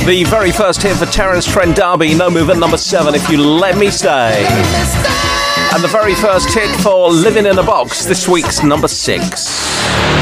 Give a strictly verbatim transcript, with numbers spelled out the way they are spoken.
The very first hit for Terence Trent D'Arby, No Move at number seven, If You Let Me Stay. And the very first hit for Living in a Box, this week's number six.